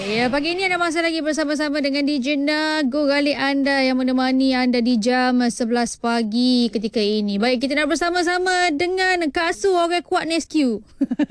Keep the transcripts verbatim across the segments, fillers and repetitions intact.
Ya, pagi ini anda masih lagi bersama-sama dengan D J Nago Gali anda yang menemani anda di jam sebelas pagi ketika ini. Baik, kita nak bersama-sama dengan Kak Su, orang kuat Nesque.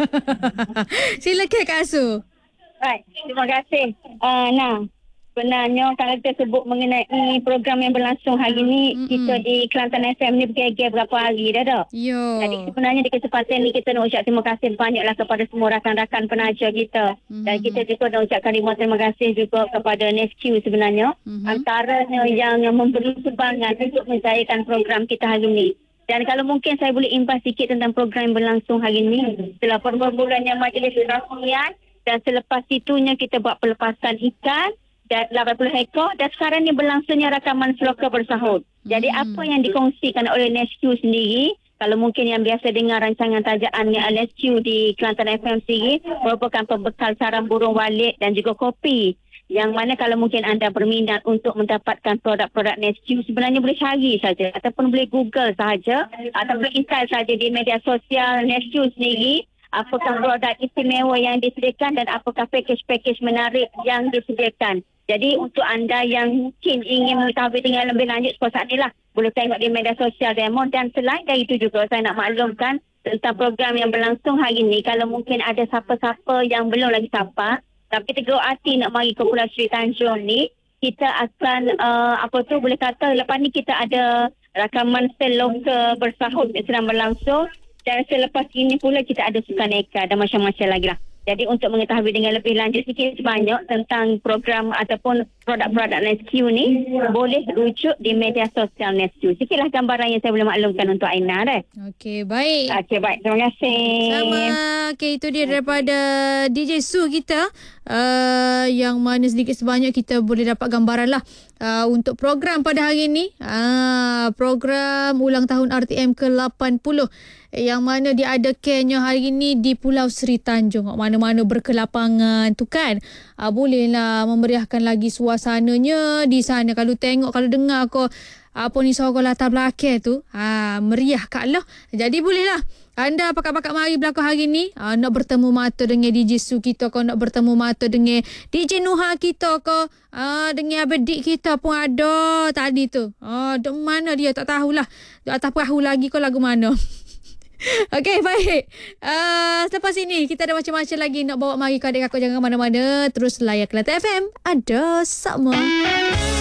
Silakan Kak Su. Baik, terima kasih. Uh, nah, sebenarnya kalau kita sebut mengenai program yang berlangsung hari ini, mm-hmm. kita di Kelantan F M ni bergeger berapa hari dah dah. Yo. Jadi sebenarnya di kesempatan ni kita nak ucap terima kasih banyaklah kepada semua rakan-rakan penaja kita. Mm-hmm. Dan kita juga nak ucapkan terima kasih juga kepada Nesque sebenarnya. Mm-hmm. Antaranya yang memberi sumbangan untuk menjayakan program kita hari ini. Dan kalau mungkin saya boleh imbas sikit tentang program yang berlangsung hari ini. Setelah perbulannya majlis rasmian dan selepas itunya kita buat pelepasan ikan dan lapan puluh ekor dan sekarang ni berlangsungnya rakaman seloka bersahur. Jadi hmm. apa yang dikongsikan oleh Nesque sendiri, kalau mungkin yang biasa dengar rancangan tajaannya Nesque di Kelantan F M sendiri, merupakan pembekal sarang burung walet dan juga kopi. Yang mana kalau mungkin anda berminat untuk mendapatkan produk-produk Nesque, sebenarnya boleh cari saja ataupun boleh Google saja ataupun install saja di media sosial Nesque sendiri. Apakah produk istimewa yang disediakan dan apakah package-package menarik yang disediakan. Jadi untuk anda yang mungkin ingin mengetahui dengan lebih lanjut seperti saat inilah, boleh tengok di media sosial demo. Dan selain dari itu juga saya nak maklumkan tentang program yang berlangsung hari ini. Kalau mungkin ada siapa-siapa yang belum lagi sapa, tapi tegak hati nak mari ke Pulau Sri Tanjung ni, kita akan uh, apa tu boleh kata lepas ni kita ada rakaman seloka bersahur yang sedang berlangsung. Dan selepas ini pula kita ada sukan neka dan macam-macam lagi lah. Jadi untuk mengetahui dengan lebih lanjut sikit sebanyak tentang program ataupun produk-produk Nesque ni, boleh rujuk di media sosial Nesque. Sikitlah gambaran yang saya boleh maklumkan untuk Aina dah. Okey, baik. Okey, baik. Terima kasih. Sama. Okey, itu dia daripada D J Su kita. Uh, yang mana sedikit sebanyak kita boleh dapat gambaran lah uh, untuk program pada hari ini. Uh, program ulang tahun R T M ke lapan puluh yang mana diadakannya hari ini di Pulau Sri Tanjung. Mana-mana berkelapangan tu kan. Uh, bolehlah memeriahkan lagi suasananya di sana. Kalau tengok, kalau dengar kau apa ni suara latar belakang tu, ha, meriah Kak lah. Jadi bolehlah anda pakak-pakak mari belakang hari ni, ha, nak bertemu mata dengan D J Su kita ko, nak bertemu mata dengan D J Nuha kita ko, ha, dengan abedik kita pun ada tadi tu. Ha, dek mana dia tak tahulah. Di atas perahu lagi ko lagu mana. Okey, baik. Uh, selepas ini kita ada macam-macam lagi nak bawa mari ke adik kakak, jangan ke mana-mana. Terus layak Kelantan F M. Ada sama.